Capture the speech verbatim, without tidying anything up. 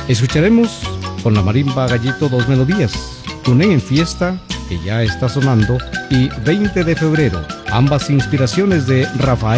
Escucharemos con la marimba Gallito dos melodías, Tunén en fiesta, que ya está sonando, y veinte de febrero, ambas inspiraciones de Rafael